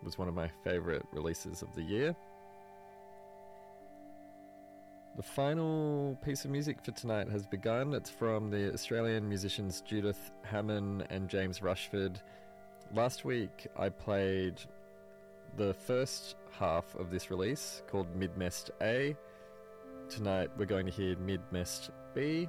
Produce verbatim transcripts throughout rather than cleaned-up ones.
was one of my favourite releases of the year. The final piece of music for tonight has begun. It's from the Australian musicians Judith Hammond and James Rushford. Last week I played the first half of this release called Midmest A. Tonight we're going to hear Midmest B.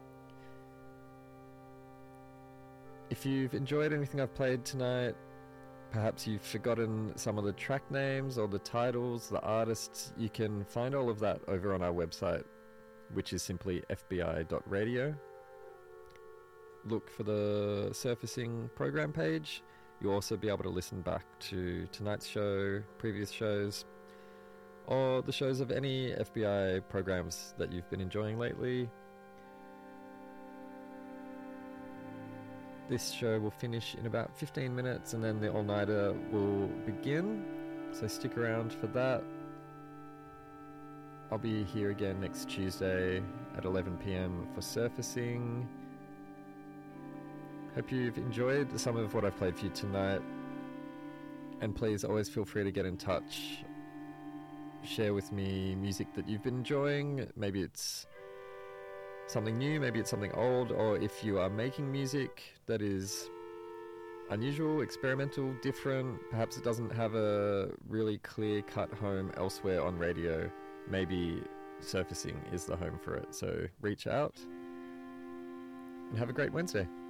If you've enjoyed anything I've played tonight, perhaps you've forgotten some of the track names or the titles, the artists, you can find all of that over on our website, which is simply f b i dot radio. Look for the Surfacing program page. You'll also be able to listen back to tonight's show, previous shows, or the shows of any F B I programs that you've been enjoying lately. This show will finish in about fifteen minutes and then the all-nighter will begin, so stick around for that. I'll be here again next Tuesday at eleven p m for Surfacing. Hope you've enjoyed some of what I've played for you tonight, and please always feel free to get in touch. Share with me music that you've been enjoying. Maybe it's something new, maybe it's something old, or if you are making music that is unusual, experimental, different, perhaps it doesn't have a really clear-cut home elsewhere on radio, maybe Surfacing is the home for it. So reach out and have a great Wednesday.